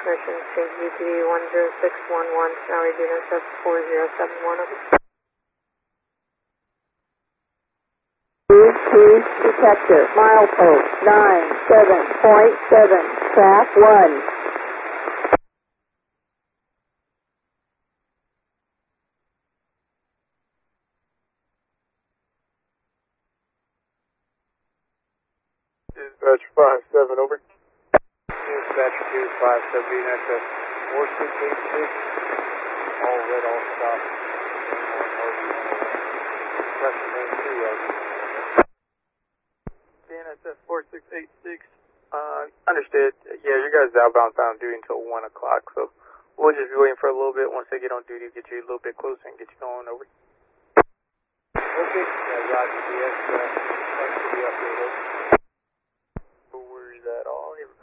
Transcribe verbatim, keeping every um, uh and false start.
Mission, change V T D one zero six one one, now read N S F four zero seven one, over. Two detector, milepost nine seven point seven, track one. Dispatch five seven, over. Dispatch two five seven, N S F four six eight six, all red, all stop. Pressure main two, over. N S F four six eight six, uh, understood. Yeah, your guys' outbound found duty until one o'clock, so we'll just be waiting for a little bit. Once they get on duty, get you a little bit closer and get you going, over. Okay, yeah, Roger, D S, uh, thanks for the update, over. No worries at all.